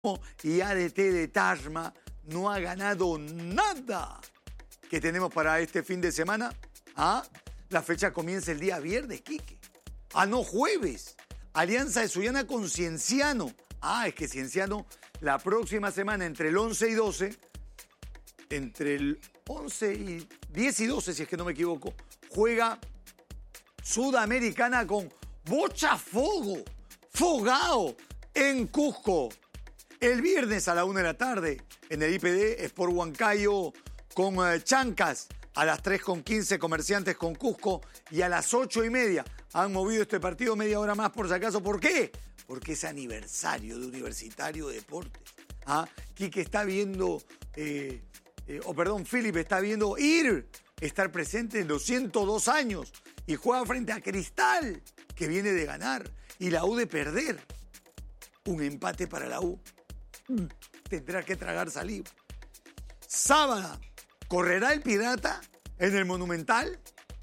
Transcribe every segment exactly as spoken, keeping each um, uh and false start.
Y A D T de Tacna no ha ganado nada. ¿Qué tenemos para este fin de semana? ¿Ah? La fecha comienza el día viernes, Quique. Ah, no, jueves. Alianza de Sullana con Cienciano. Ah, es que Cienciano la próxima semana entre el once y doce, entre el once y diez y doce, si es que no me equivoco, juega Sudamericana con Botafogo, Fogao, en Cusco. El viernes a la una de la tarde, en el I P D, Sport Huancayo con uh, Chancas. A las tres con quince, Comerciantes con Cusco. Y a las ocho y media han movido este partido media hora más por si acaso. ¿Por qué? Porque es aniversario de Universitario de Deportes. ¿Ah? Quique está viendo, eh, eh, o perdón, Philip está viendo ir, estar presente en los ciento dos años. Y juega frente a Cristal, que viene de ganar. Y la U de perder. Un empate para la U. Tendrá que tragar saliva. Sábado, ¿correrá el Pirata en el Monumental?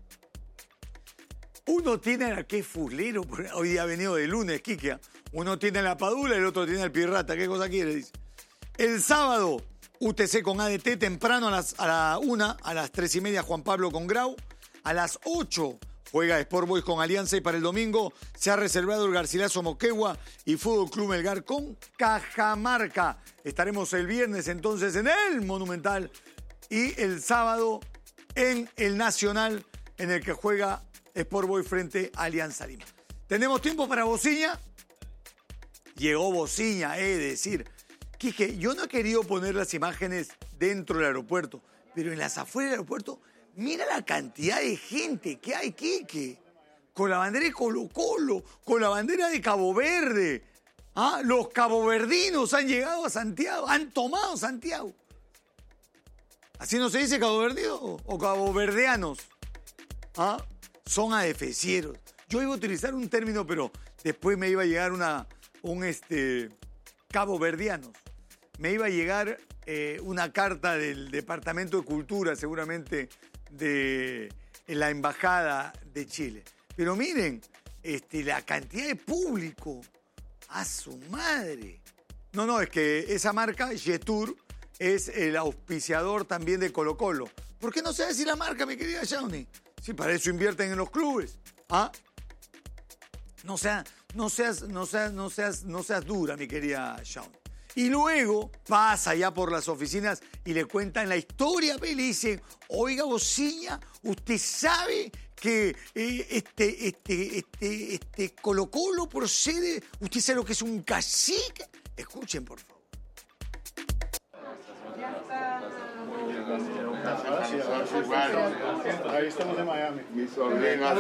Uno tiene a qué fulero, hoy día ha venido de lunes, Quique. Uno tiene la Padula y el otro tiene al Pirata. ¿Qué cosa quiere? Dice. El sábado, U T C con A D T temprano a las a la una, a las tres y media Juan Pablo con Grau. A las ocho juega Sport Boys con Alianza y para el domingo se ha reservado el Garcilaso Moquegua y Fútbol Club Melgar con Cajamarca. Estaremos el viernes entonces en el Monumental y el sábado en el Nacional en el que juega Sport Boys frente a Alianza Lima. ¿Tenemos tiempo para Bociña? Llegó Bociña, es decir, Quique, yo no he querido poner las imágenes dentro del aeropuerto, pero en las afueras del aeropuerto, mira la cantidad de gente que hay, Quique, con la bandera de Colo Colo, con la bandera de Cabo Verde. ¿Ah? Los caboverdinos han llegado a Santiago, han tomado Santiago. ¿Así no se dice caboverdino o caboverdianos? ¿Ah? Son adefesieros. Yo iba a utilizar un término, pero después me iba a llegar una, un este, caboverdianos. Me iba a llegar eh, una carta del Departamento de Cultura, seguramente, de la Embajada de Chile. Pero miren, este, la cantidad de público, a su madre. No, no, es que esa marca, Jetour, es el auspiciador también de Colo Colo. ¿Por qué no se decir la marca, mi querida Shawnee? Si para eso invierten en los clubes. ¿Ah? No seas, no seas, no seas, no seas, no seas dura, mi querida Shawnee. Y luego pasa ya por las oficinas y le cuentan la historia, y le dicen, oiga, Bociña, usted sabe que eh, este, este, este, este Colo Colo procede, usted sabe lo que es un cacique. Escuchen, por favor. Ahí estamos en Miami. Mi sobrino.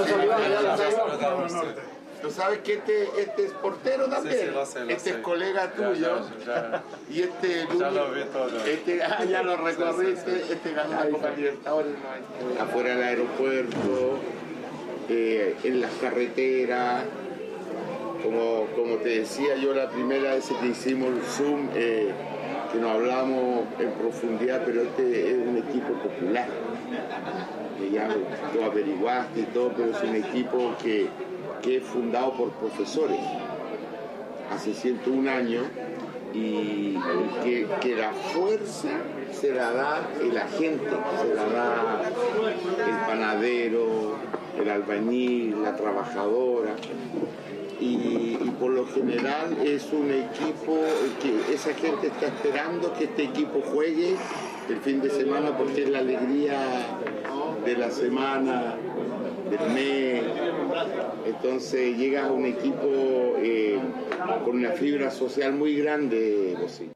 Tú sabes que este, este es portero también. Sí, sí, lo sé, lo este sé. Es colega tuyo. Ya, ya, ya. Y este. Ya lo vi todo. Este, ah, ya lo recorriste. Este ganó la Copa Libertadores. Afuera del aeropuerto, eh, en las carreteras. Como, como te decía yo la primera vez que hicimos el Zoom, eh, que nos hablamos en profundidad, pero este es un equipo popular. Que ya lo averiguaste y todo, pero es un equipo que. que es fundado por profesores hace ciento un años y que, que la fuerza se la da el agente, se la da el panadero, el albañil, la trabajadora y, y por lo general es un equipo que esa gente está esperando que este equipo juegue el fin de semana porque es la alegría de la semana, del mes. Entonces llega a un equipo eh, con una fibra social muy grande. Sí.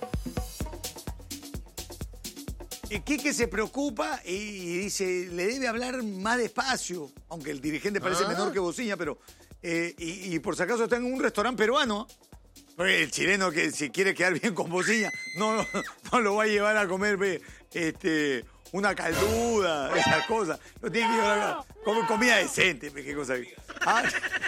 Quique se preocupa y dice, le debe hablar más despacio, aunque el dirigente parece ah. menor que Bociña, pero eh, y, y por si acaso está en un restaurante peruano, el chileno que si quiere quedar bien con Bociña no, no, no lo va a llevar a comer este, una calduda, esas cosas. No tiene que llevar a comer comida decente, qué cosa. ¿Ah?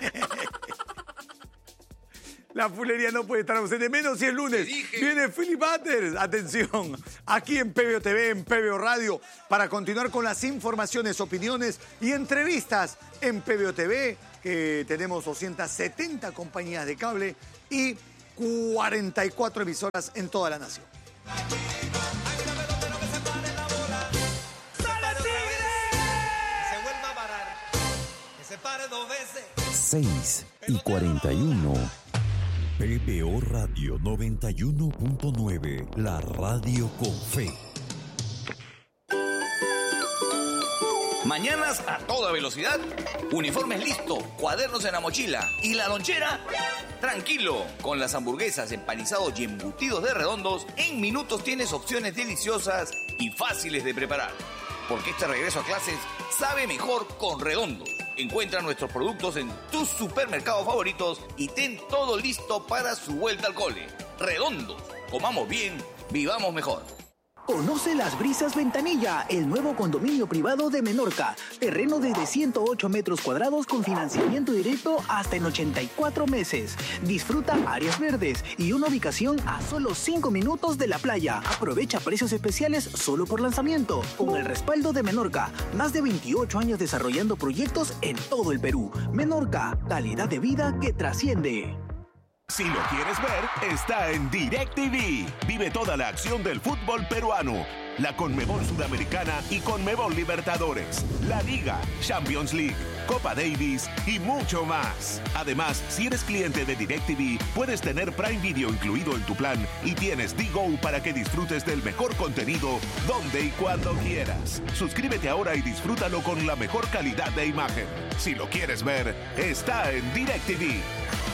La fulería no puede estar ausente, menos si es lunes. Viene Philip Butters. Atención, aquí en P B O T V, en P B O Radio, para continuar con las informaciones, opiniones y entrevistas en P B O T V, que tenemos doscientas setenta compañías de cable y cuarenta y cuatro emisoras en toda la nación. seis y cuarenta y uno. P B O Radio noventa y uno punto nueve, la radio con fe. Mañanas a toda velocidad, uniformes listos, cuadernos en la mochila y la lonchera. Tranquilo, con las hamburguesas, empanizados y embutidos de Redondos, en minutos tienes opciones deliciosas y fáciles de preparar. Porque este regreso a clases sabe mejor con Redondos. Encuentra nuestros productos en tus supermercados favoritos y ten todo listo para su vuelta al cole. Redondos, comamos bien, vivamos mejor. Conoce Las Brisas Ventanilla, el nuevo condominio privado de Menorca. Terreno desde ciento ocho metros cuadrados con financiamiento directo hasta en ochenta y cuatro meses. Disfruta áreas verdes y una ubicación a solo cinco minutos de la playa. Aprovecha precios especiales solo por lanzamiento. Con el respaldo de Menorca, más de veintiocho años desarrollando proyectos en todo el Perú. Menorca, calidad de vida que trasciende. Si lo quieres ver, está en DirecTV. Vive toda la acción del fútbol peruano, la Conmebol Sudamericana y Conmebol Libertadores, la Liga, Champions League, Copa Davis y mucho más. Además, si eres cliente de DirecTV, puedes tener Prime Video incluido en tu plan y tienes D-Go para que disfrutes del mejor contenido donde y cuando quieras. Suscríbete ahora y disfrútalo con la mejor calidad de imagen. Si lo quieres ver, está en DirecTV.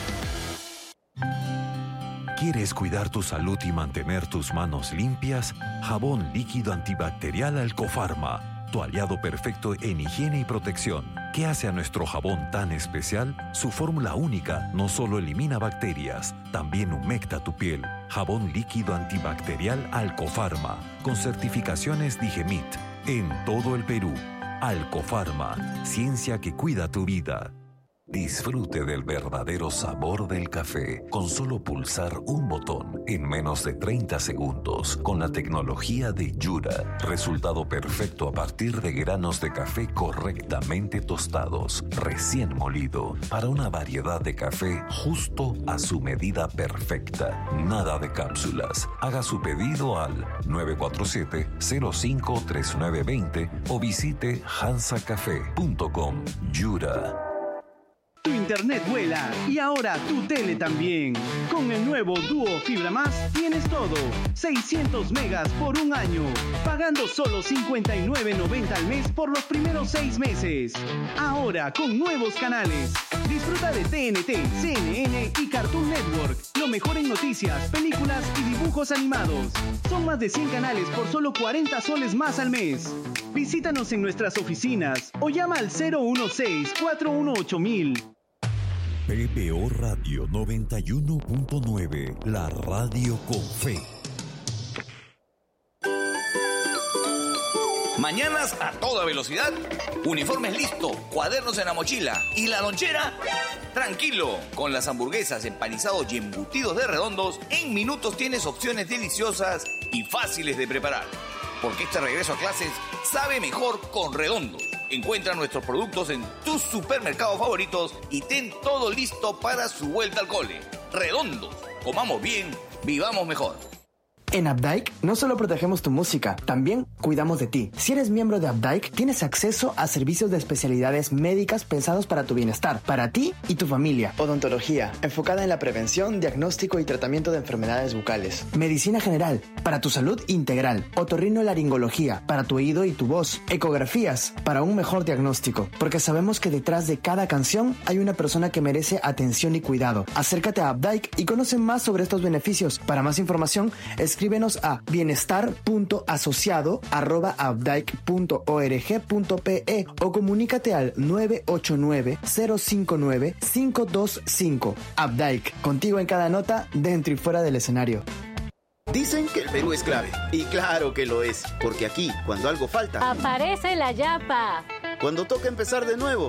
¿Quieres cuidar tu salud y mantener tus manos limpias? Jabón líquido antibacterial Alcofarma, tu aliado perfecto en higiene y protección. ¿Qué hace a nuestro jabón tan especial? Su fórmula única no solo elimina bacterias, también humecta tu piel. Jabón líquido antibacterial Alcofarma, con certificaciones Digemit, en todo el Perú. Alcofarma, ciencia que cuida tu vida. Disfrute del verdadero sabor del café con solo pulsar un botón en menos de treinta segundos con la tecnología de Yura. Resultado perfecto a partir de granos de café correctamente tostados, recién molido, para una variedad de café justo a su medida perfecta. Nada de cápsulas. Haga su pedido al nueve cuatro siete, cero cinco tres nueve dos cero o visite hansa café punto com. Yura. Tu internet vuela y ahora tu tele también. Con el nuevo Duo Fibra Más tienes todo. seiscientos megas por un año. Pagando solo cincuenta y nueve noventa al mes por los primeros seis meses. Ahora con nuevos canales. Disfruta de T N T, C N N y Cartoon Network. Lo mejor en noticias, películas y dibujos animados. Son más de cien canales por solo cuarenta soles más al mes. Visítanos en nuestras oficinas o llama al cero uno seis, cuatro uno ocho mil. P B O Radio noventa y uno punto nueve, la radio con fe. Mañanas a toda velocidad, uniformes listos, cuadernos en la mochila y la lonchera. Tranquilo, con las hamburguesas, empanizados y embutidos de Redondos, en minutos tienes opciones deliciosas y fáciles de preparar. Porque este regreso a clases sabe mejor con Redondos. Encuentra nuestros productos en tus supermercados favoritos y ten todo listo para su vuelta al cole. Redondos, comamos bien, vivamos mejor. En Updike no solo protegemos tu música, también cuidamos de ti. Si eres miembro de Updike, tienes acceso a servicios de especialidades médicas pensados para tu bienestar, para ti y tu familia. Odontología, enfocada en la prevención, diagnóstico y tratamiento de enfermedades bucales. Medicina general, para tu salud integral. Otorrinolaringología, para tu oído y tu voz. Ecografías, para un mejor diagnóstico. Porque sabemos que detrás de cada canción hay una persona que merece atención y cuidado. Acércate a Updike y conoce más sobre estos beneficios. Para más información, es escríbenos a bienestar punto asociado arroba updike punto org punto pe o comunícate al nueve ocho nueve, cero cinco nueve, cinco dos cinco. Updike, contigo en cada nota, dentro y fuera del escenario. Dicen que el Perú es clave, y claro que lo es, porque aquí, cuando algo falta, aparece la yapa. Cuando toca empezar de nuevo,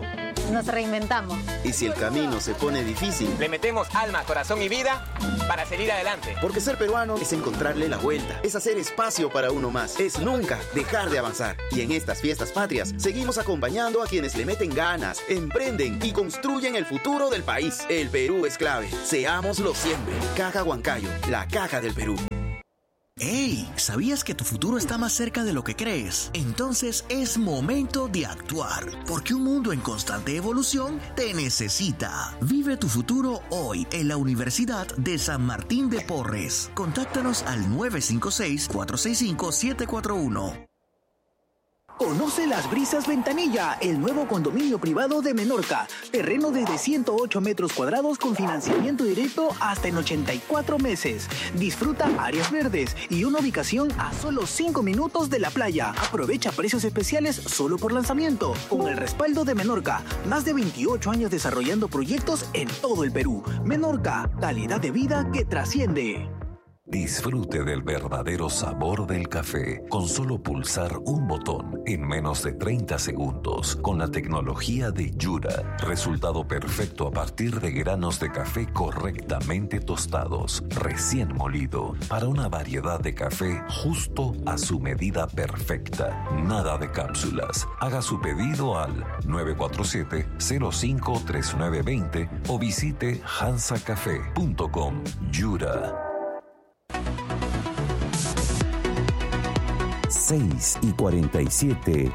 Nos reinventamos. Y si el camino se pone difícil, le metemos alma, corazón y vida para seguir adelante. Porque ser peruano es encontrarle la vuelta, es hacer espacio para uno más, es nunca dejar de avanzar. Y en estas fiestas patrias, seguimos acompañando a quienes le meten ganas, emprenden y construyen el futuro del país. El Perú es clave. Seámoslo siempre. Caja Huancayo, la caja del Perú. ¡Hey! ¿Sabías que tu futuro está más cerca de lo que crees? Entonces es momento de actuar, porque un mundo en constante evolución te necesita. Vive tu futuro hoy en la Universidad de San Martín de Porres. Contáctanos al nueve cinco seis, cuatro seis cinco, siete cuatro uno. Conoce Las Brisas Ventanilla, el nuevo condominio privado de Menorca. Terreno desde ciento ocho metros cuadrados con financiamiento directo hasta en ochenta y cuatro meses. Disfruta áreas verdes y una ubicación a solo cinco minutos de la playa. Aprovecha precios especiales solo por lanzamiento. Con el respaldo de Menorca, más de veintiocho años desarrollando proyectos en todo el Perú. Menorca, calidad de vida que trasciende. Disfrute del verdadero sabor del café con solo pulsar un botón en menos de treinta segundos con la tecnología de Yura. Resultado perfecto a partir de granos de café correctamente tostados, recién molido, para una variedad de café justo a su medida perfecta. Nada de cápsulas. Haga su pedido al nueve cuatro siete, cero cinco tres nueve dos cero o visite hansa café punto com. Yura. seis y cuarenta y siete.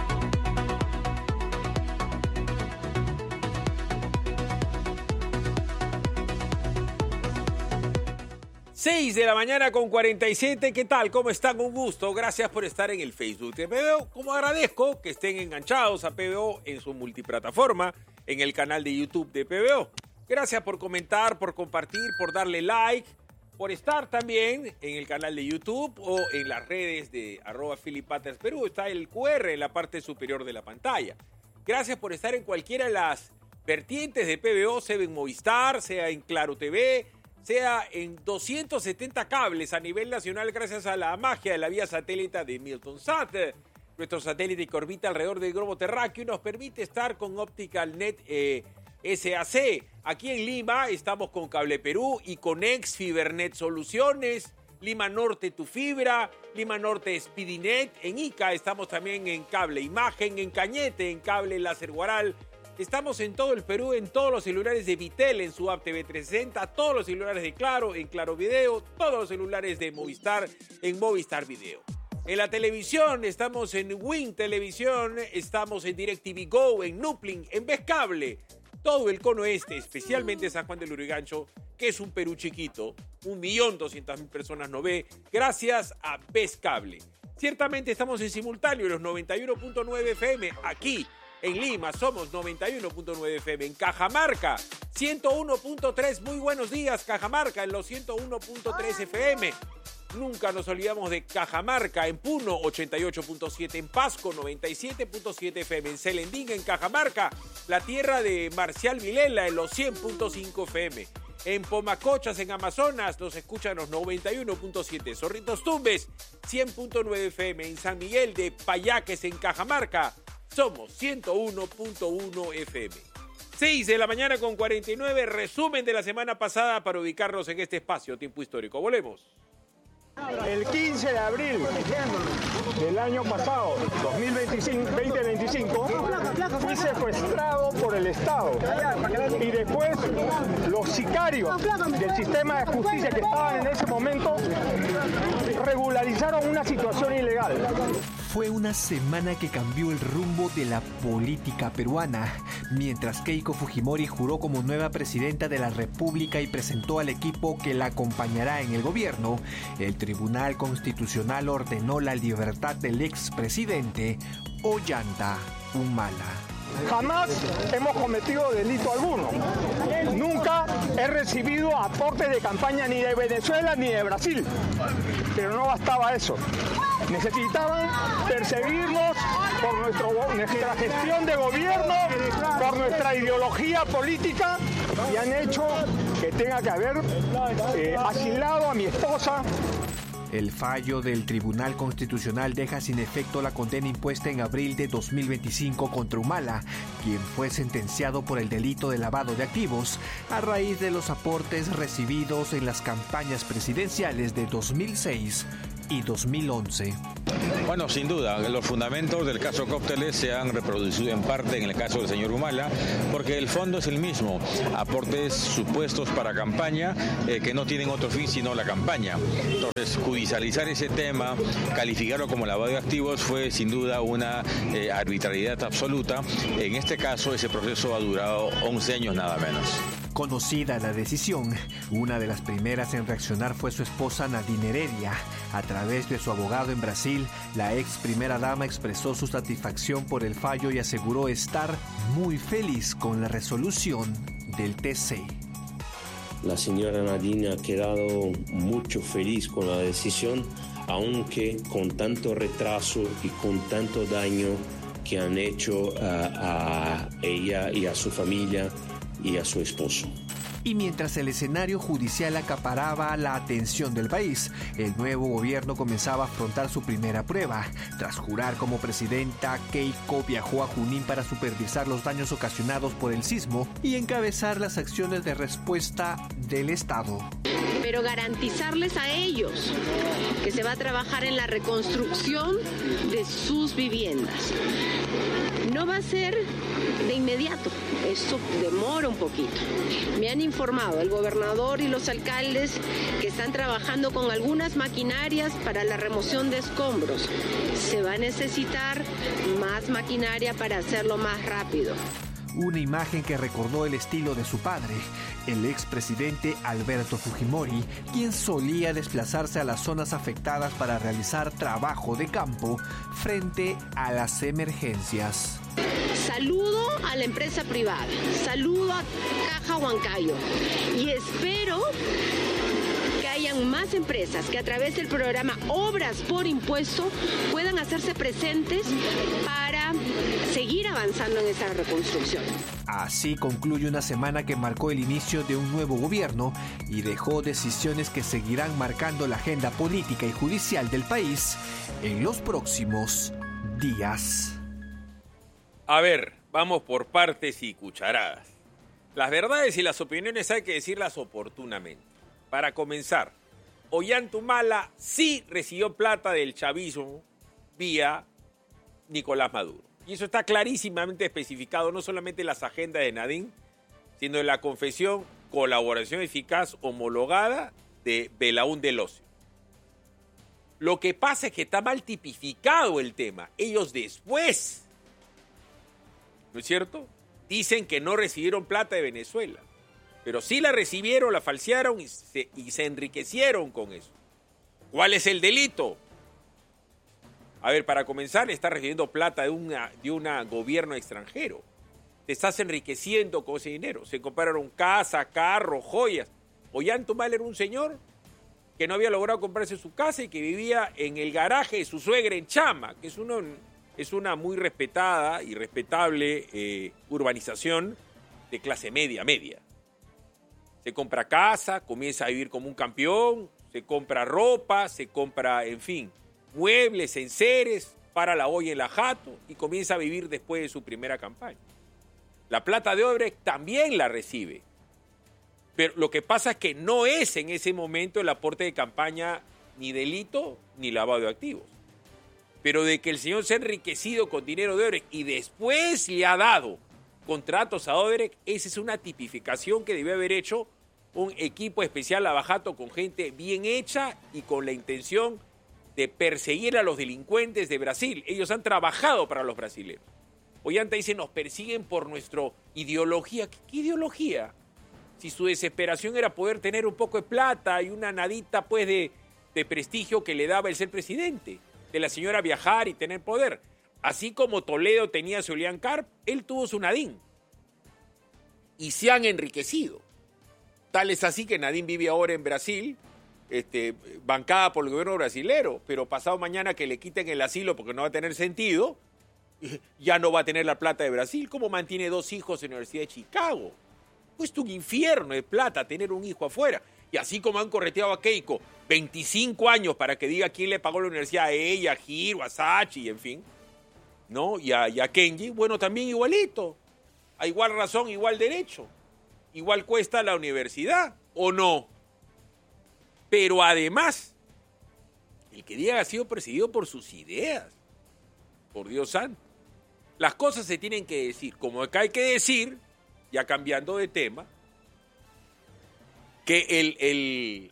seis de la mañana con cuarenta y siete. ¿Qué tal? ¿Cómo están? Un gusto. Gracias por estar en el Facebook de P B O. Como agradezco que estén enganchados a P B O en su multiplataforma, en el canal de YouTube de P B O. Gracias por comentar, por compartir, por darle like, por estar también en el canal de YouTube o en las redes de arroba Philip Patterns Perú. Está el cu erre en la parte superior de la pantalla. Gracias por estar en cualquiera de las vertientes de P B O, sea en Movistar, sea en Claro T V, sea en doscientos setenta cables a nivel nacional gracias a la magia de la vía satélite de Milton Sat. Nuestro satélite que orbita alrededor del globo terráqueo nos permite estar con Optical Net eh, S A C. Aquí en Lima estamos con Cable Perú y con Ex Fibernet Soluciones, Lima Norte Tu Fibra, Lima Norte Speedinet. En Ica estamos también en Cable Imagen, en Cañete, en Cable Láser Guaral. Estamos en todo el Perú, en todos los celulares de Vitel, en su app T V trescientos sesenta, todos los celulares de Claro, en Claro Video, todos los celulares de Movistar, en Movistar Video. En la televisión estamos en Win Televisión, estamos en DirecTV Go, en Nuplink, en Ves Cable. Todo el cono este, especialmente San Juan del Lurigancho, que es un Perú chiquito, un millón doscientas mil personas no ve, gracias a Ves Cable. Ciertamente estamos en simultáneo en los noventa y uno punto nueve F M, aquí en Lima somos noventa y uno punto nueve F M, en Cajamarca ciento uno punto tres, muy buenos días Cajamarca en los ciento uno punto tres F M. Nunca nos olvidamos de Cajamarca, en Puno ochenta y ocho punto siete, en Pasco noventa y siete punto siete F M, en Selendín, en Cajamarca, la tierra de Marcial Vilela en los cien punto cinco F M. En Pomacochas, en Amazonas, nos escuchan los noventa y uno punto siete. Zorritos Tumbes, cien punto nueve F M. En San Miguel de Payaques, en Cajamarca, somos ciento uno punto uno F M. seis de la mañana con cuarenta y nueve, resumen de la semana pasada para ubicarnos en este espacio, tiempo histórico. Volvemos. El quince de abril del año pasado, dos mil veinticinco, veinte veinticinco, fui secuestrado por el Estado y después los sicarios del sistema de justicia que estaban en ese momento regularizaron una situación ilegal. Fue una semana que cambió el rumbo de la política peruana. Mientras Keiko Fujimori juró como nueva presidenta de la República y presentó al equipo que la acompañará en el gobierno, el Tribunal Constitucional ordenó la libertad del expresidente Ollanta Humala. Jamás hemos cometido delito alguno. Nunca he recibido aportes de campaña ni de Venezuela ni de Brasil. Pero no bastaba eso. Necesitaban perseguirnos por nuestro, nuestra gestión de gobierno, por nuestra ideología política y han hecho que tenga que haber eh, asilado a mi esposa. El fallo del Tribunal Constitucional deja sin efecto la condena impuesta en abril de dos mil veinticinco contra Humala, quien fue sentenciado por el delito de lavado de activos a raíz de los aportes recibidos en las campañas presidenciales de dos mil seis y dos mil once. Bueno, sin duda, los fundamentos del caso Cócteles se han reproducido en parte en el caso del señor Humala, porque el fondo es el mismo, aportes supuestos para campaña eh, que no tienen otro fin sino la campaña. Entonces, judicializar ese tema, calificarlo como lavado de activos fue sin duda una eh, arbitrariedad absoluta. En este caso, ese proceso ha durado once años nada menos. Conocida la decisión, una de las primeras en reaccionar fue su esposa Nadine Heredia. A través de su abogado en Brasil, la ex primera dama expresó su satisfacción por el fallo y aseguró estar muy feliz con la resolución del T C. La señora Nadine ha quedado mucho feliz con la decisión, aunque con tanto retraso y con tanto daño que han hecho a, a ella y a su familia y a su esposo. Y mientras el escenario judicial acaparaba la atención del país, el nuevo gobierno comenzaba a afrontar su primera prueba. Tras jurar como presidenta, Keiko viajó a Junín para supervisar los daños ocasionados por el sismo y encabezar las acciones de respuesta del Estado. Pero garantizarles a ellos que se va a trabajar en la reconstrucción de sus viviendas. No va a ser de inmediato, eso demora un poquito. Me han informado el gobernador y los alcaldes que están trabajando con algunas maquinarias para la remoción de escombros. Se va a necesitar más maquinaria para hacerlo más rápido. Una imagen que recordó el estilo de su padre, el expresidente Alberto Fujimori, quien solía desplazarse a las zonas afectadas para realizar trabajo de campo frente a las emergencias. Saludo a la empresa privada, saludo a Caja Huancayo y espero que hayan más empresas que a través del programa Obras por Impuesto puedan hacerse presentes para seguir avanzando en esa reconstrucción. Así concluye una semana que marcó el inicio de un nuevo gobierno y dejó decisiones que seguirán marcando la agenda política y judicial del país en los próximos días. A ver, vamos por partes y cucharadas. Las verdades y las opiniones hay que decirlas oportunamente. Para comenzar, Ollanta Humala sí recibió plata del chavismo vía Nicolás Maduro. Y eso está clarísimamente especificado no solamente en las agendas de Nadine, sino en la confesión Colaboración Eficaz homologada de Belaún del Ocio. Lo que pasa es que está mal tipificado el tema. Ellos después, ¿no es cierto?, dicen que no recibieron plata de Venezuela. Pero sí la recibieron, la falsearon y se, y se enriquecieron con eso. ¿Cuál es el delito? A ver, para comenzar, estás recibiendo plata de un de una gobierno extranjero. Te estás enriqueciendo con ese dinero. Se compraron casa, carro, joyas. Ollanta Humala era un señor que no había logrado comprarse su casa y que vivía en el garaje de su suegra en Chama, que es, uno, es una muy respetada y respetable eh, urbanización de clase media, media. Se compra casa, comienza a vivir como un campeón, se compra ropa, se compra, en fin, muebles, enseres, para la olla en la jato y comienza a vivir después de su primera campaña. La plata de Odebrecht también la recibe. Pero lo que pasa es que no es en ese momento el aporte de campaña ni delito ni lavado de activos. Pero de que el señor se ha enriquecido con dinero de Odebrecht y después le ha dado contratos a Odebrecht, esa es una tipificación que debió haber hecho un equipo especial lavajato con gente bien hecha y con la intención de perseguir a los delincuentes de Brasil. Ellos han trabajado para los brasileños. Ollanta dice, nos persiguen por nuestra ideología. ¿Qué, qué ideología? Si su desesperación era poder tener un poco de plata y una nadita pues de, de prestigio que le daba el ser presidente, de la señora viajar y tener poder. Así como Toledo tenía su Julián Carp, él tuvo su Nadine. Y se han enriquecido. Tal es así que Nadine vive ahora en Brasil, este, bancada por el gobierno brasilero, pero pasado mañana que le quiten el asilo porque no va a tener sentido, ya no va a tener la plata de Brasil. ¿Cómo mantiene dos hijos en la Universidad de Chicago? Pues es un infierno de plata tener un hijo afuera. Y así como han correteado a Keiko veinticinco años para que diga quién le pagó la universidad a ella, a Giro, a Sachi, en fin, ¿no? Y a, y a Kenji, bueno, también igualito. A igual razón, igual derecho. Igual cuesta la universidad, ¿o no? Pero además, el que diga ha sido presidido por sus ideas. Por Dios santo. Las cosas se tienen que decir. Como acá hay que decir, ya cambiando de tema, que el, el,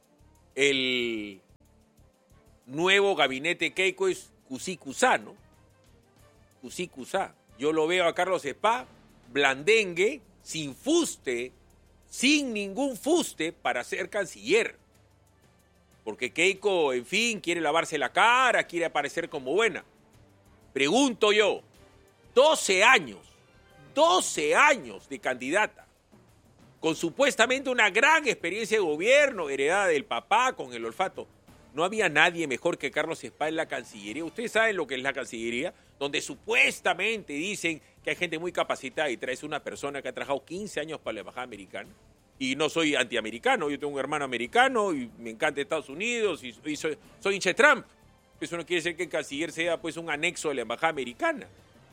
el nuevo gabinete Keiko es cusí-cusá, ¿no? Cusí-cusá. Yo lo veo a Carlos Spa, blandengue, sin fuste, sin ningún fuste para ser canciller. Porque Keiko, en fin, quiere lavarse la cara, quiere aparecer como buena. Pregunto yo, doce años, doce años de candidata, con supuestamente una gran experiencia de gobierno, heredada del papá, con el olfato. No había nadie mejor que Carlos Spa en la Cancillería. Ustedes saben lo que es la Cancillería, donde supuestamente dicen que hay gente muy capacitada y traes una persona que ha trabajado quince años para la Embajada Americana. Y no soy antiamericano, yo tengo un hermano americano y me encanta Estados Unidos y, y soy, soy hincha de Trump. Eso no quiere decir que el canciller sea pues un anexo de la Embajada Americana.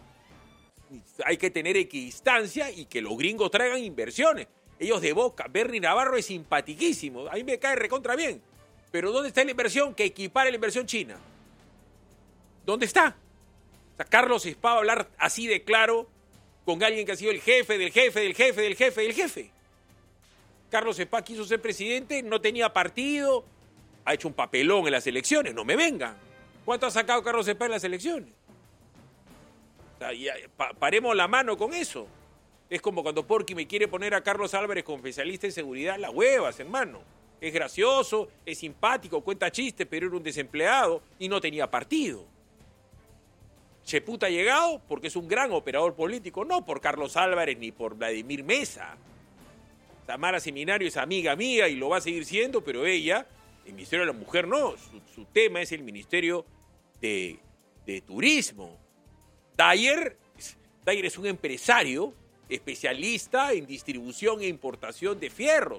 Hay que tener equidistancia y que los gringos traigan inversiones. Ellos de boca. Bernie Navarro es simpatiquísimo, a mí me cae recontra bien. Pero ¿dónde está la inversión que equipare la inversión china? ¿Dónde está? O sea, Carlos Spa va a hablar así de claro con alguien que ha sido el jefe del jefe del jefe del jefe del jefe. Carlos Spa quiso ser presidente, no tenía partido, ha hecho un papelón en las elecciones, no me vengan. ¿Cuánto ha sacado Carlos Spa en las elecciones? O sea, ya, pa, paremos la mano con eso. Es como cuando Porky me quiere poner a Carlos Álvarez como especialista en seguridad, las huevas, hermano. Es gracioso, es simpático, cuenta chistes, pero era un desempleado y no tenía partido. Cheput ha llegado porque es un gran operador político, no por Carlos Álvarez ni por Vladimir Mesa. Tamara Seminario es amiga mía y lo va a seguir siendo, pero ella, el Ministerio de la Mujer no, su, su tema es el Ministerio de, de Turismo. Dyer, Dyer es un empresario especialista en distribución e importación de fierros.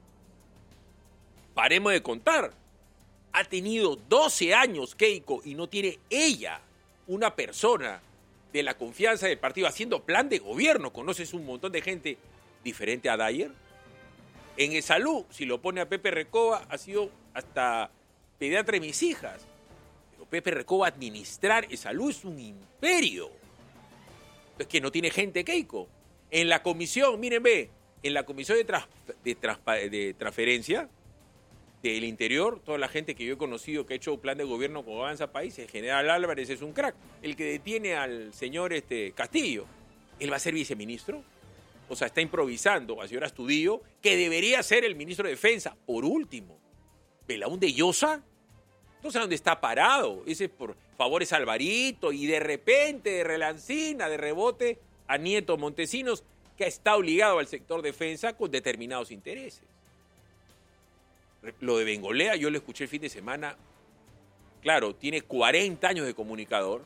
Paremos de contar. Ha tenido doce años Keiko y no tiene ella una persona de la confianza del partido haciendo plan de gobierno. ¿Conoces un montón de gente diferente a Dyer? En el salud, si lo pone a Pepe Recoba, ha sido hasta pediatra de mis hijas. Pero Pepe Recoba administrar el salud es un imperio. Es que no tiene gente Keiko. En la comisión, miren, ve, en la comisión de, trans, de, trans, de transferencia del interior, toda la gente que yo he conocido que ha hecho plan de gobierno con Avanza País, el general Álvarez es un crack. El que detiene al señor este, Castillo, ¿él va a ser viceministro? O sea, está improvisando al señor Astudillo, que debería ser el ministro de Defensa. Por último, Belaúnde Llosa, no sé dónde está parado. Ese por favores Alvarito y de repente, de relancina, de rebote, a Nieto Montesinos, que ha estado ligado al sector defensa con determinados intereses. Lo de Bengolea, yo lo escuché el fin de semana. Claro, tiene cuarenta años de comunicador.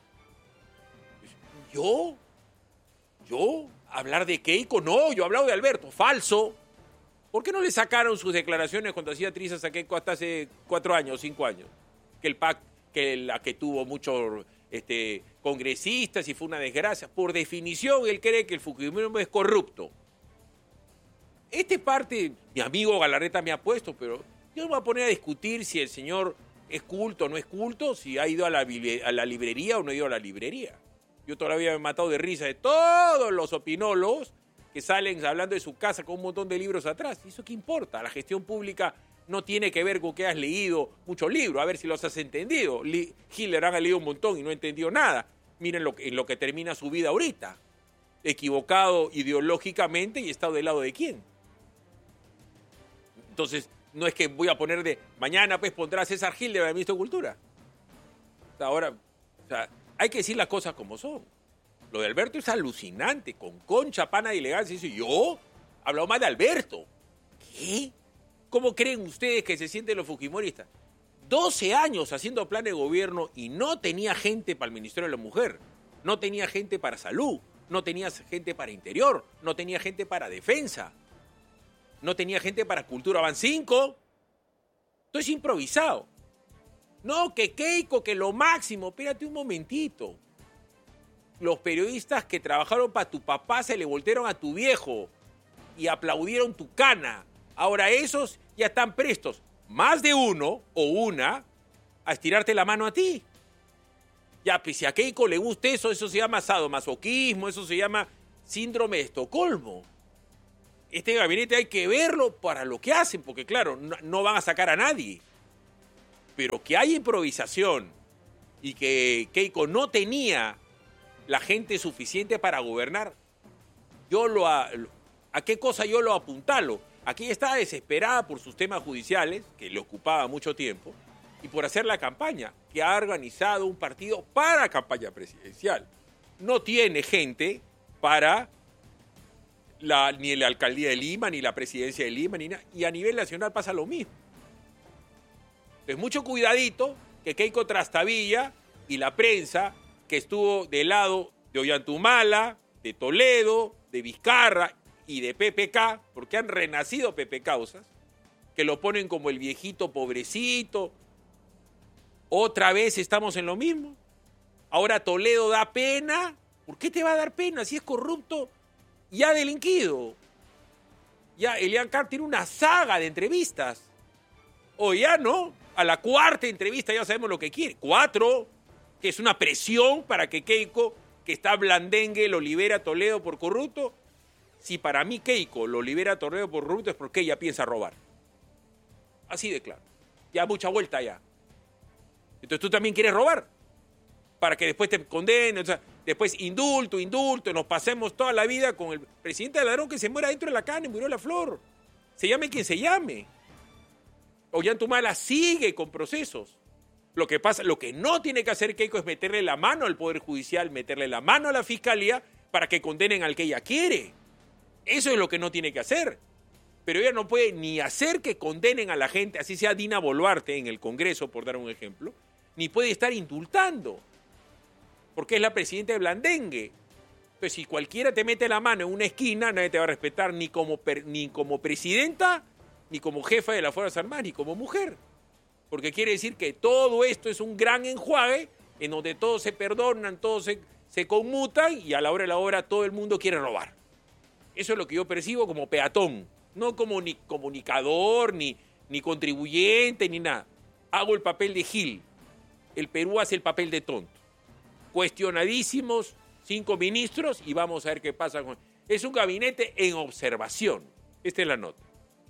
¿Yo? ¿Yo? ¿Hablar de Keiko? No, yo he hablado de Alberto. Falso. ¿Por qué no le sacaron sus declaraciones cuando hacía trizas a Keiko hasta hace cuatro años, cinco años? Que el P A C, que la que tuvo muchos este, congresistas y fue una desgracia. Por definición, él cree que el fujimorismo es corrupto. Este parte, mi amigo Galarreta me ha puesto, pero yo no me voy a poner a discutir si el señor es culto o no es culto, si ha ido a la, a la librería o no ha ido a la librería. Yo todavía me he matado de risa de todos los opinólogos que salen hablando de su casa con un montón de libros atrás. ¿Y eso qué importa? La gestión pública no tiene que ver con que has leído muchos libros, a ver si los has entendido. Hitler ha leído un montón y no ha entendido nada. Miren lo que, en lo que termina su vida ahorita. Equivocado ideológicamente y está del lado de quién. Entonces, no es que voy a poner de mañana, pues pondrá a César Hitler al ministro de Cultura. Ahora, o sea, hay que decir las cosas como son. Lo de Alberto es alucinante, con concha, pana de elegancia. Dice, ¿yo? Hablado más de Alberto. ¿Qué? ¿Cómo creen ustedes que se sienten los fujimoristas? doce años haciendo plan de gobierno y no tenía gente para el Ministerio de la Mujer, no tenía gente para salud, no tenía gente para interior, no tenía gente para defensa, no tenía gente para cultura. Van cinco. Todo es improvisado. No, que Keiko, que lo máximo. Espérate un momentito. Los periodistas que trabajaron para tu papá se le voltearon a tu viejo y aplaudieron tu cana. Ahora esos ya están prestos, más de uno o una, a estirarte la mano a ti. Ya, pues si a Keiko le gusta eso, eso se llama sadomasoquismo, eso se llama síndrome de Estocolmo. Este gabinete hay que verlo para lo que hacen, porque claro, no, no van a sacar a nadie. Pero que hay improvisación y que Keiko no tenía la gente suficiente para gobernar, yo lo... ¿A, ¿a qué cosa yo lo apuntalo? Aquí estaba desesperada por sus temas judiciales, que le ocupaba mucho tiempo, y por hacer la campaña, que ha organizado un partido para campaña presidencial. No tiene gente para la, ni la alcaldía de Lima, ni la presidencia de Lima, ni nada. Y a nivel nacional pasa lo mismo. Entonces, mucho cuidadito que Keiko Trastabilla y la prensa que estuvo del lado de Ollantumala, de Toledo, de Vizcarra y de P P K, porque han renacido P P Causas, que lo ponen como el viejito pobrecito. Otra vez estamos en lo mismo. Ahora Toledo da pena. ¿Por qué te va a dar pena si es corrupto y ha delinquido? Ya Elian Carr tiene una saga de entrevistas. O ya no, a la cuarta entrevista ya sabemos lo que quiere. Cuatro, que es una presión para que Keiko, que está blandengue, lo libera a Toledo por corrupto. Si para mí Keiko lo libera a Toledo por corrupto es porque ella piensa robar. Así de claro. Ya mucha vuelta ya. Entonces tú también quieres robar para que después te condenen, o sea, después indulto, indulto, nos pasemos toda la vida con el presidente de ladrón que se muera dentro de la cana y murió la flor. Se llame quien se llame. Ollantumala sigue con procesos. Lo que pasa, lo que no tiene que hacer Keiko es meterle la mano al Poder Judicial, meterle la mano a la Fiscalía para que condenen al que ella quiere. Eso es lo que no tiene que hacer. Pero ella no puede ni hacer que condenen a la gente, así sea Dina Boluarte en el Congreso, por dar un ejemplo, ni puede estar indultando, porque es la presidenta de blandengue. Entonces, si cualquiera te mete la mano en una esquina, nadie te va a respetar ni como, per, ni como presidenta, ni como jefa de las Fuerzas Armadas, ni como mujer. Porque quiere decir que todo esto es un gran enjuague en donde todos se perdonan, todos se, se conmutan y a la hora de la hora todo el mundo quiere robar. Eso es lo que yo percibo como peatón, no como ni comunicador, ni, ni contribuyente, ni nada. Hago el papel de Gil. El Perú hace el papel de tonto. Cuestionadísimos cinco ministros y vamos a ver qué pasa con... Es un gabinete en observación. Esta es la nota.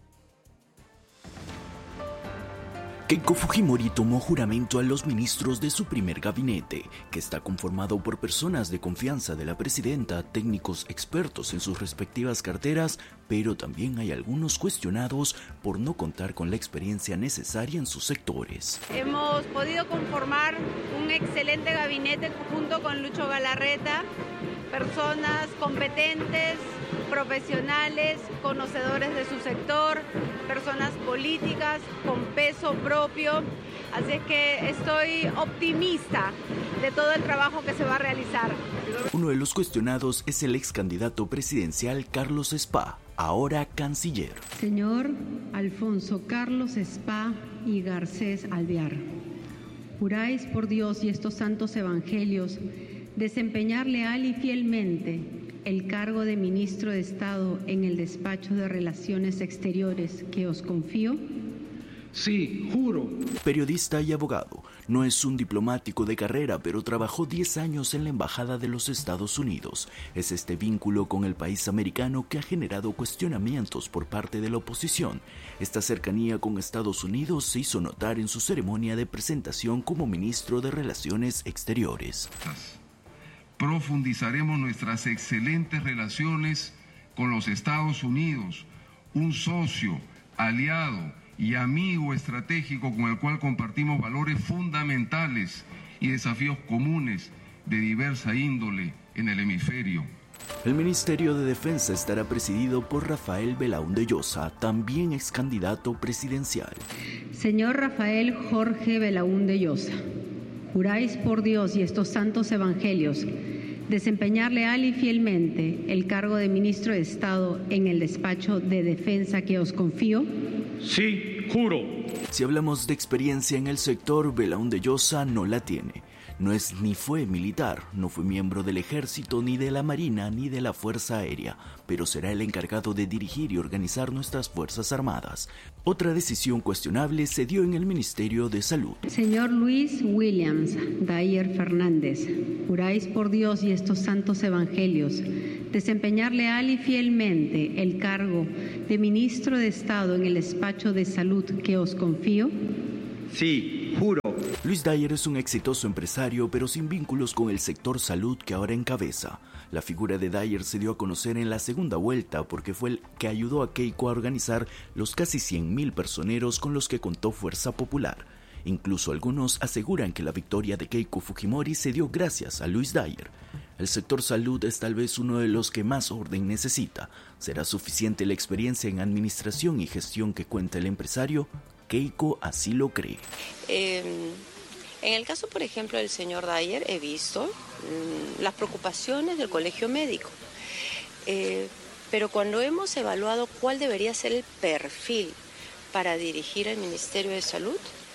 Keiko Fujimori tomó juramento a los ministros de su primer gabinete, que está conformado por personas de confianza de la presidenta, técnicos expertos en sus respectivas carteras, pero también hay algunos cuestionados por no contar con la experiencia necesaria en sus sectores. Hemos podido conformar un excelente gabinete junto con Lucho Galarreta, personas competentes, profesionales, conocedores de su sector, personas políticas con peso propio. Así es que estoy optimista de todo el trabajo que se va a realizar. Uno de los cuestionados es el ex candidato presidencial Carlos Spa, ahora canciller. Señor Alfonso Carlos Spa y Garcés Alvear, juráis por Dios y estos santos evangelios desempeñar leal y fielmente el cargo de ministro de Estado en el despacho de Relaciones Exteriores que os confío. Sí, juro. Periodista y abogado, no es un diplomático de carrera, pero trabajó diez años en la Embajada de los Estados Unidos. Es este vínculo con el país americano que ha generado cuestionamientos por parte de la oposición. Esta cercanía con Estados Unidos se hizo notar en su ceremonia de presentación como ministro de Relaciones Exteriores. Profundizaremos nuestras excelentes relaciones con los Estados Unidos, un socio, aliado y amigo estratégico con el cual compartimos valores fundamentales y desafíos comunes de diversa índole en el hemisferio. El Ministerio de Defensa estará presidido por Rafael Belaúnde Llosa, también ex candidato presidencial. Señor Rafael Jorge Belaúnde Llosa, juráis por Dios y estos santos evangelios desempeñar leal y fielmente el cargo de ministro de Estado en el despacho de Defensa que os confío. Sí, juro. Si hablamos de experiencia en el sector, Belaúnde Llosa no la tiene. No es ni fue militar, no fue miembro del ejército, ni de la marina, ni de la fuerza aérea, pero será el encargado de dirigir y organizar nuestras fuerzas armadas. Otra decisión cuestionable se dio en el Ministerio de Salud. Señor Luis Williams Dyer Fernández, juráis por Dios y estos santos evangelios desempeñar leal y fielmente el cargo de ministro de Estado en el despacho de salud que os confío. Sí, juro. Luis Dyer es un exitoso empresario, pero sin vínculos con el sector salud que ahora encabeza. La figura de Dyer se dio a conocer en la segunda vuelta porque fue el que ayudó a Keiko a organizar los casi cien mil personeros con los que contó Fuerza Popular. Incluso algunos aseguran que la victoria de Keiko Fujimori se dio gracias a Luis Dyer. El sector salud es tal vez uno de los que más orden necesita. ¿Será suficiente la experiencia en administración y gestión que cuenta el empresario? Keiko así lo cree. Eh, en el caso, por ejemplo, del señor Dyer, he visto mmm, las preocupaciones del colegio médico. Eh, pero cuando hemos evaluado cuál debería ser el perfil para dirigir el Ministerio de Salud,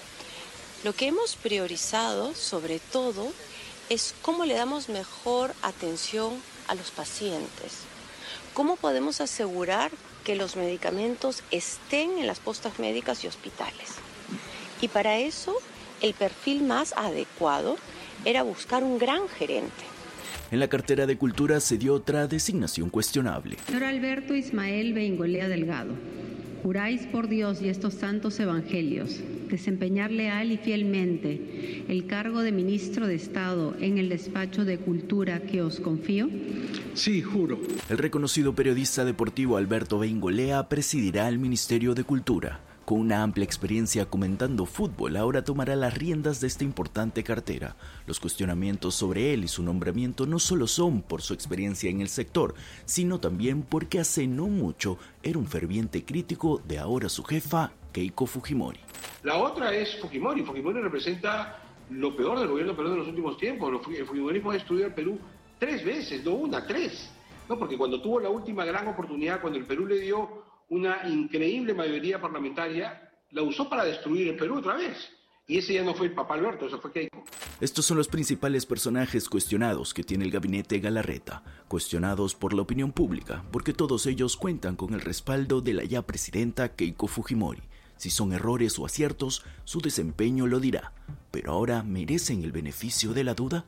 lo que hemos priorizado, sobre todo, es cómo le damos mejor atención a los pacientes. ¿Cómo podemos asegurar que los medicamentos estén en las postas médicas y hospitales? Y para eso, el perfil más adecuado era buscar un gran gerente. En la cartera de Cultura se dio otra designación cuestionable. Señor Alberto Ismael Beingolea Delgado, juráis por Dios y estos santos evangelios desempeñar leal y fielmente el cargo de ministro de Estado en el despacho de Cultura que os confío. Sí, juro. El reconocido periodista deportivo Alberto Beingolea presidirá el Ministerio de Cultura. Con una amplia experiencia comentando fútbol, ahora tomará las riendas de esta importante cartera. Los cuestionamientos sobre él y su nombramiento no solo son por su experiencia en el sector, sino también porque hace no mucho era un ferviente crítico de ahora su jefa, Keiko Fujimori. La otra es Fujimori. Fujimori representa lo peor del gobierno peruano en los últimos tiempos. El fujimorismo ha destruido al Perú tres veces, no una, tres. No, porque cuando tuvo la última gran oportunidad, cuando el Perú le dio una increíble mayoría parlamentaria, la usó para destruir el Perú otra vez. Y ese ya no fue el papá Alberto, eso fue Keiko. Estos son los principales personajes cuestionados que tiene el gabinete Galarreta, cuestionados por la opinión pública, porque todos ellos cuentan con el respaldo de la ya presidenta Keiko Fujimori. Si son errores o aciertos, su desempeño lo dirá. Pero ahora, ¿merecen el beneficio de la duda?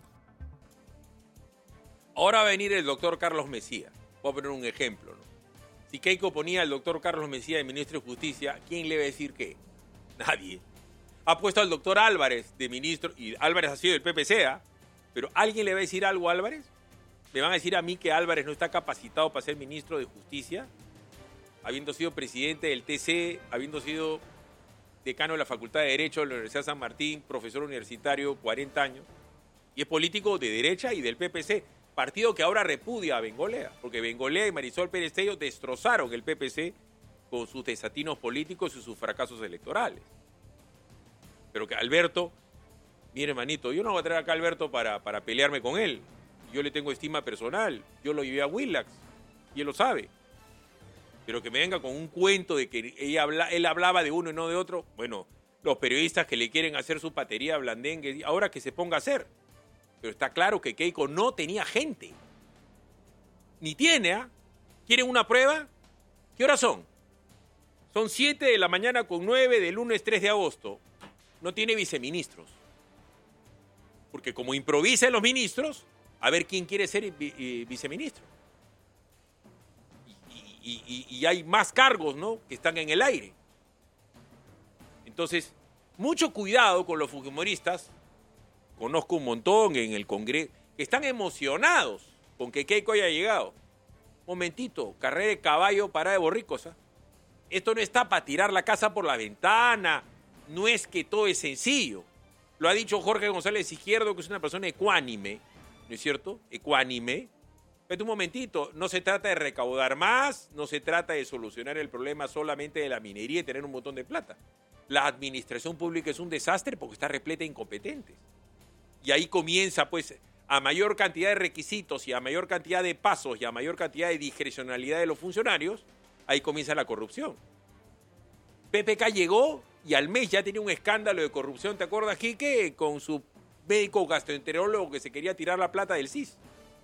Ahora va a venir el doctor Carlos Mesía. Voy a poner un ejemplo, ¿no? Si Keiko ponía al doctor Carlos Mesía de ministro de Justicia, ¿quién le va a decir qué? Nadie. Ha puesto al doctor Álvarez de ministro, y Álvarez ha sido del P P C, ¿eh? Pero ¿alguien le va a decir algo a Álvarez? ¿Me van a decir a mí que Álvarez no está capacitado para ser ministro de Justicia? Habiendo sido presidente del T C, habiendo sido decano de la Facultad de Derecho de la Universidad de San Martín, profesor universitario, cuarenta años, y es político de derecha y del P P C. Partido que ahora repudia a Beingolea, porque Beingolea y Marisol Pérez Tello destrozaron el P P C con sus desatinos políticos y sus fracasos electorales. Pero que Alberto, mire hermanito, yo no voy a traer acá a Alberto para, para pelearme con él. Yo le tengo estima personal, yo lo llevé a Willax, y él lo sabe. Pero que me venga con un cuento de que ella habla, él hablaba de uno y no de otro, bueno, los periodistas que le quieren hacer su patería blandengue, ahora que se ponga a hacer. Pero está claro que Keiko no tenía gente. Ni tiene, ¿ah? ¿eh? ¿Quieren una prueba? ¿Qué horas son? Son siete de la mañana con nueve del lunes tres de agosto. No tiene viceministros. Porque como improvisa en los ministros, a ver quién quiere ser viceministro. Y, y, y, y hay más cargos, ¿no?, que están en el aire. Entonces, mucho cuidado con los fujimoristas. Conozco un montón en el Congreso que están emocionados con que Keiko haya llegado. Momentito, carrera de caballo, parada de borricos. ¿eh? Esto no está para tirar la casa por la ventana. No es que todo es sencillo. Lo ha dicho Jorge González Izquierdo, que es una persona ecuánime, ¿no es cierto? Ecuánime. Pero un momentito, no se trata de recaudar más, no se trata de solucionar el problema solamente de la minería y tener un montón de plata. La administración pública es un desastre porque está repleta de incompetentes. Y ahí comienza, pues, a mayor cantidad de requisitos y a mayor cantidad de pasos y a mayor cantidad de discrecionalidad de los funcionarios, ahí comienza la corrupción. P P K llegó y al mes ya tenía un escándalo de corrupción, ¿te acuerdas, Quique? Con su médico gastroenterólogo que se quería tirar la plata del C I S.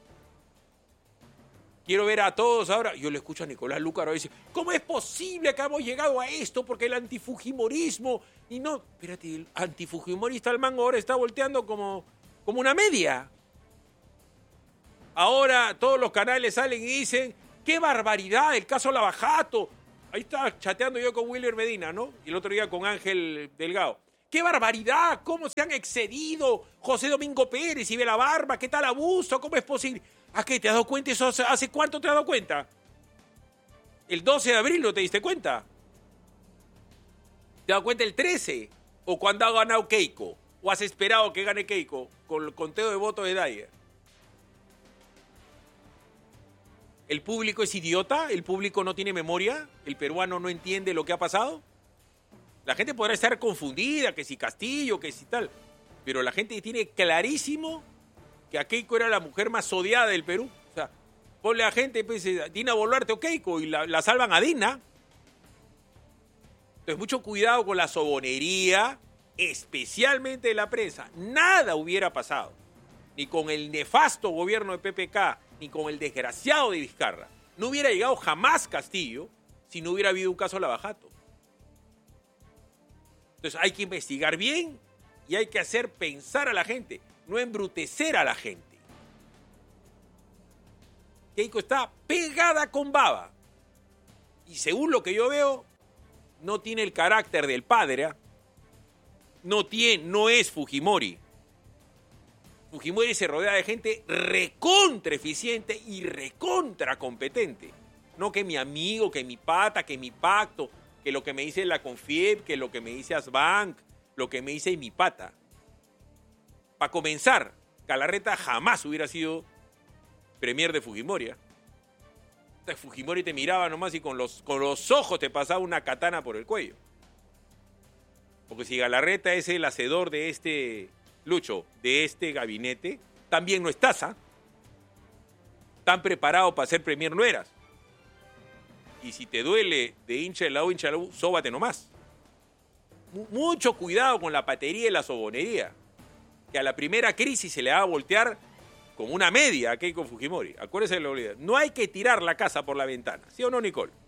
Quiero ver a todos ahora. Yo le escucho a Nicolás Lúcar decir, ¿cómo es posible que hemos llegado a esto? Porque el antifujimorismo... Y no, espérate, el antifujimorista al mango ahora está volteando como, como una media. Ahora todos los canales salen y dicen, ¡qué barbaridad! El caso Lavajato. Ahí estaba chateando yo con Wilmer Medina, ¿no? Y el otro día con Ángel Delgado. ¡Qué barbaridad! ¿Cómo se han excedido José Domingo Pérez y Bela Barba? ¿Qué tal abuso? ¿Cómo es posible? ¿A qué? ¿Te has dado cuenta eso? ¿Hace cuánto te has dado cuenta? ¿El doce de abril no te diste cuenta? ¿Te has dado cuenta el trece? ¿O cuando ha ganado Keiko? ¿O has esperado que gane Keiko con el conteo de votos de Dyer? ¿El público es idiota? ¿El público no tiene memoria? ¿El peruano no entiende lo que ha pasado? La gente podrá estar confundida, que si Castillo, que si tal. Pero la gente tiene clarísimo que a Keiko era la mujer más odiada del Perú. O sea, ponle a gente, pues, Dina Boluarte o Keiko, y la, la salvan a Dina. Entonces, mucho cuidado con la sobonería, especialmente de la prensa. Nada hubiera pasado, ni con el nefasto gobierno de P P K, ni con el desgraciado de Vizcarra. No hubiera llegado jamás Castillo si no hubiera habido un caso Lavajato. Entonces hay que investigar bien y hay que hacer pensar a la gente, no embrutecer a la gente. Keiko está pegada con baba. Y según lo que yo veo, no tiene el carácter del padre. ¿eh? No tiene, no es Fujimori. Fujimori se rodea de gente recontra eficiente y recontra competente. No que mi amigo, que mi pata, que mi pacto, que lo que me dice la Confiep, que lo que me dice Asbank, lo que me dice mi pata. Para comenzar, Galarreta jamás hubiera sido premier de Fujimori. ¿eh? Fujimori te miraba nomás y con los, con los ojos te pasaba una katana por el cuello. Porque si Galarreta es el hacedor de este... Lucho, de este gabinete, también no estás, ¿ah? Tan preparado para ser premier no eras. Y si te duele de hincha de la U, hincha de la U, sóbate nomás. M- mucho cuidado con la patería y la sobonería. Que a la primera crisis se le va a voltear como una media a Keiko Fujimori. Acuérdese de la realidad. No hay que tirar la casa por la ventana. ¿Sí o no, Nicole?